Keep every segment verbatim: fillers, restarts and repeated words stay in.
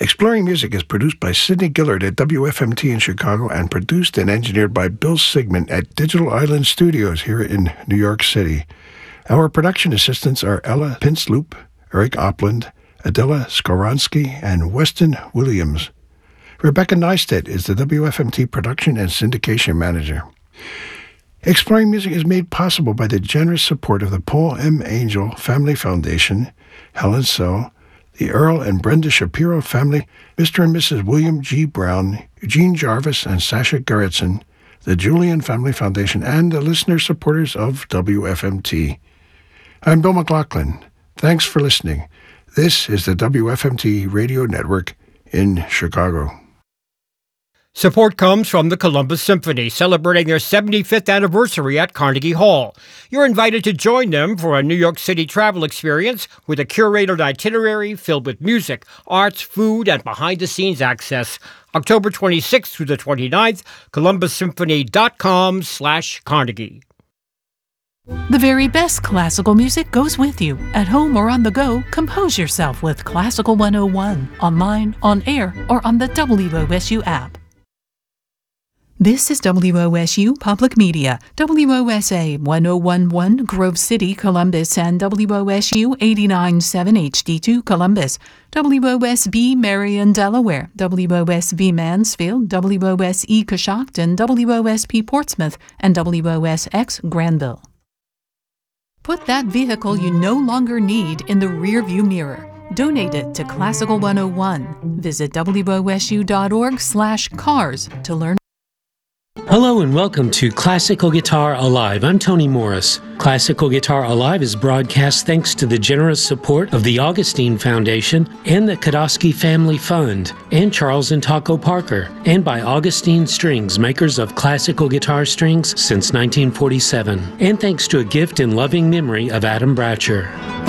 Exploring Music is produced by Sidney Gillard at W F M T in Chicago and produced and engineered by Bill Sigmund at Digital Island Studios here in New York City. Our production assistants are Ella Pinsloop, Eric Opland, Adela Skoronsky, and Weston Williams. Rebecca Neistat is the W F M T production and syndication manager. Exploring Music is made possible by the generous support of the Paul M. Angel Family Foundation, Helen So, the Earl and Brenda Shapiro family, Mister and Missus William G. Brown, Eugene Jarvis, and Sasha Gerritsen, the Julian Family Foundation, and the listener supporters of W F M T. I'm Bill McLaughlin. Thanks for listening. This is the W F M T Radio Network in Chicago. Support comes from the Columbus Symphony, celebrating their seventy-fifth anniversary at Carnegie Hall. You're invited to join them for a New York City travel experience with a curated itinerary filled with music, arts, food, and behind-the-scenes access. October twenty-sixth through the twenty-ninth, columbus symphony dot com slash Carnegie. The very best classical music goes with you. At home or on the go, compose yourself with Classical one oh one, online, on air, or on the W O S U app. This is W O S U Public Media, W O S A one oh one point one Grove City, Columbus, and W O S U eighty-nine point seven H D two Columbus, W O S B Marion, Delaware, W O S B Mansfield, W O S E Coshocton, W O S P Portsmouth, and W O S X Granville. Put that vehicle you no longer need in the rearview mirror. Donate it to Classical one oh one. Visit W O S U dot org slash cars to learn. Hello and welcome to Classical Guitar Alive. I'm Tony Morris. Classical Guitar Alive is broadcast thanks to the generous support of the Augustine Foundation and the Kodosky Family Fund and Charles and Taco Parker, and by Augustine Strings, makers of classical guitar strings since nineteen forty-seven, and thanks to a gift in loving memory of Adam Bratcher.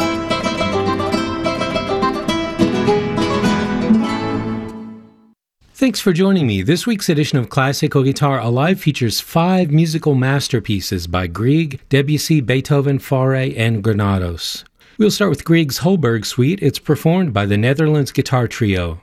Thanks for joining me. This week's edition of Classical Guitar Alive features five musical masterpieces by Grieg, Debussy, Beethoven, Fauré, and Granados. We'll start with Grieg's Holberg Suite. It's performed by the Netherlands Guitar Trio.